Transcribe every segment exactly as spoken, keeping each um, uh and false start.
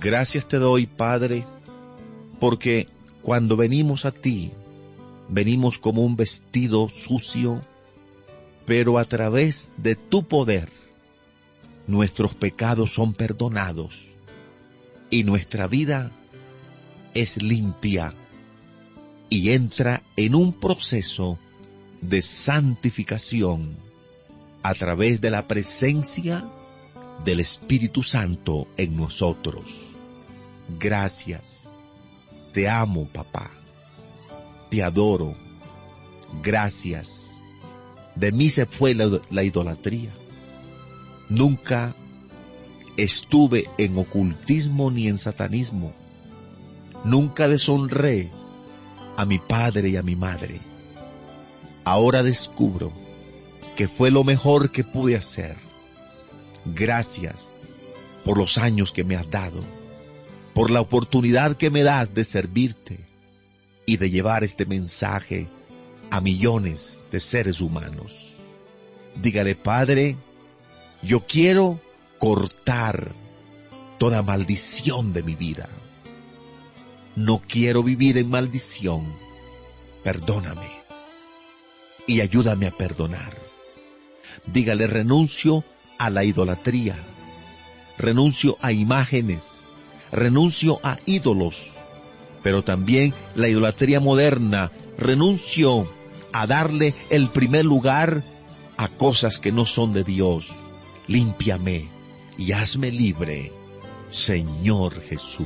Gracias te doy, Padre, porque cuando venimos a ti, venimos como un vestido sucio, pero a través de tu poder, nuestros pecados son perdonados y nuestra vida es limpia y entra en un proceso de santificación a través de la presencia del Espíritu Santo en nosotros. Gracias. Te amo, papá. Te adoro. Gracias. De mí se fue la, la idolatría. Nunca estuve en ocultismo ni en satanismo. Nunca deshonré a mi padre y a mi madre. Ahora descubro que fue lo mejor que pude hacer. Gracias por los años que me has dado, por la oportunidad que me das de servirte y de llevar este mensaje a millones de seres humanos. Dígale, Padre, yo quiero cortar toda maldición de mi vida. No quiero vivir en maldición. Perdóname y ayúdame a perdonar. Dígale, renuncio a la idolatría, renuncio a imágenes, renuncio a ídolos, pero también la idolatría moderna, renuncio a darle el primer lugar a cosas que no son de Dios. Límpiame y hazme libre, Señor Jesús.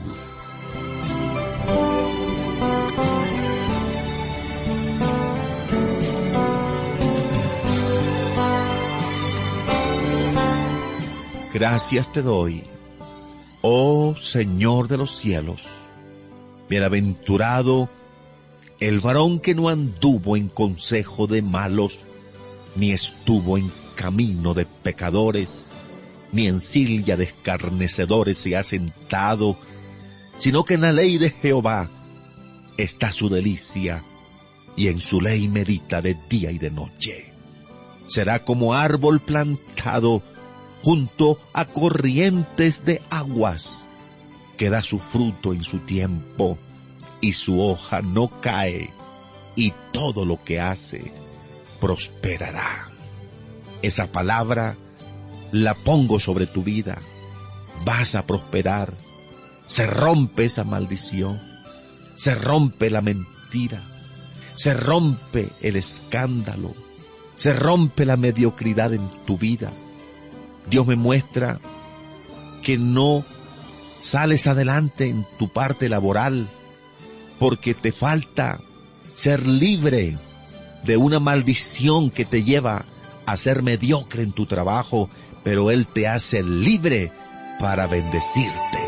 Gracias te doy, oh Señor de los cielos. Bienaventurado el varón que no anduvo en consejo de malos, ni estuvo en camino de pecadores, ni en silla de escarnecedores se ha sentado, sino que en la ley de Jehová está su delicia, y en su ley medita de día y de noche. Será como árbol plantado junto a corrientes de aguas, que da su fruto en su tiempo, y su hoja no cae, y todo lo que hace prosperará. Esa palabra la pongo sobre tu vida. Vas a prosperar. Se rompe esa maldición. Se rompe la mentira. Se rompe el escándalo. Se rompe la mediocridad en tu vida. Dios me muestra que no sales adelante en tu parte laboral porque te falta ser libre de una maldición que te lleva a ser mediocre en tu trabajo, pero Él te hace libre para bendecirte.